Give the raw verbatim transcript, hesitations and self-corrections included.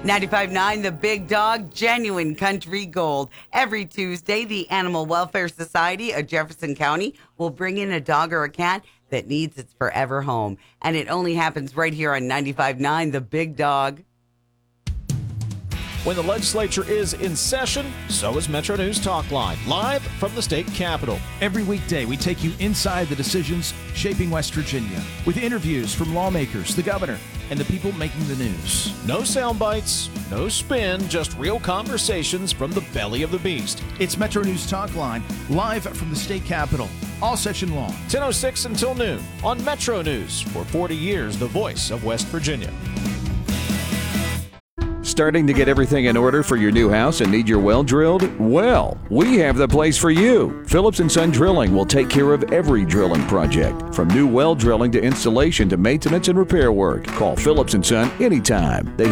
ninety-five point nine The Big Dog, genuine country gold. Every Tuesday, the Animal Welfare Society of Jefferson County will bring in a dog or a cat that needs its forever home. And it only happens right here on ninety-five point nine The Big Dog. When the legislature is in session, so is Metro News Talk Line, live from the state capitol. Every weekday, we take you inside the decisions shaping West Virginia with interviews from lawmakers, the governor, and the people making the news. No sound bites, no spin, just real conversations from the belly of the beast. It's Metro News Talk Line, live from the state capitol, all session long. ten oh six until noon on Metro News. For forty years, the voice of West Virginia. Starting to get everything in order for your new house and need your well drilled? Well, we have the place for you. Phillips and Son Drilling will take care of every drilling project, from new well drilling to installation to maintenance and repair work. Call Phillips and Son anytime. They